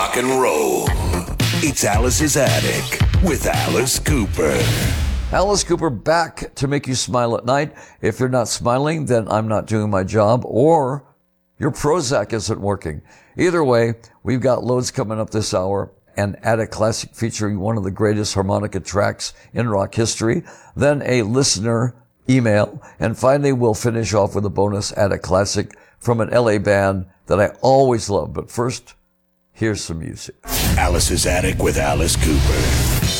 rock and roll. It's Alice's Attic with Alice Cooper. Alice Cooper back to make you smile at night. If you're not smiling, then I'm not doing my job, or your Prozac isn't working. Either way, we've got loads coming up this hour. An Attic Classic featuring one of the greatest harmonica tracks in rock history. Then a listener email. And finally, we'll finish off with a bonus Attic Classic from an LA band that I always love. But first, here's some music. Alice's Attic with Alice Cooper.